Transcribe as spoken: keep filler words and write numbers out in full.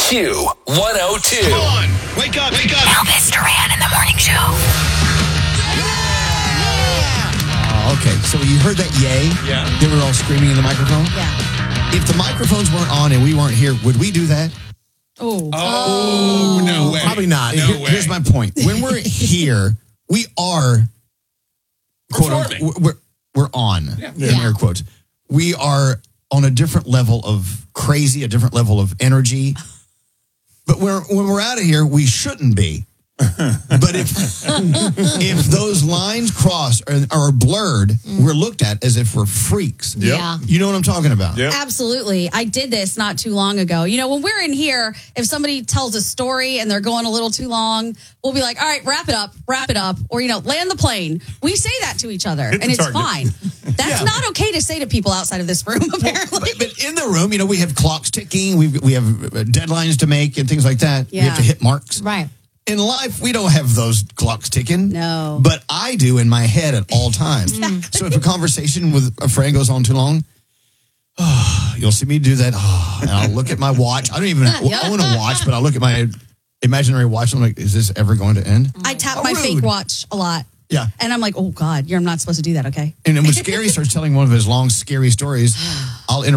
Q one oh two. Come on, wake up, wake up. Elvis Duran in the morning show. Oh, okay, so you heard that yay? Yeah. They were all screaming in the microphone? Yeah. If the microphones weren't on and we weren't here, would we do that? Oh. Oh, no way. Probably not. No Here- way. Here's my point. When we're here, we are, quote Performing. unquote, we're, we're on, Yeah. in air quotes. We are on a different level of crazy, a different level of energy. But we're, when we're out of here, we shouldn't be. But if if those lines cross or are blurred, we're looked at as if we're freaks. Yep. Yeah. You know what I'm talking about? Yep. Absolutely. I did this not too long ago. You know, when we're in here, if somebody tells a story and they're going a little too long, we'll be like, all right, wrap it up, wrap it up, or, you know, land the plane. We say that to each other, Hit the and it's target. fine. That's Yeah. not okay to say to people outside of this room, apparently. But, but in the room, you know, we have clocks ticking, we we have deadlines to make and things like that. We Yeah. have to hit marks. Right. In life, we don't have those clocks ticking. No. But I do in my head at all times. So if a conversation with a friend goes on too long, oh, you'll see me do that. Oh, and I'll look at my watch. I don't even Yeah. own a watch, but I'll look at my imaginary watch. And I'm like, is this ever going to end? I tap How my rude. fake watch a lot. Yeah. And I'm like, oh, God, you're not supposed to do that, okay? And then when Scary starts telling one of his long, scary stories, I'll interrupt.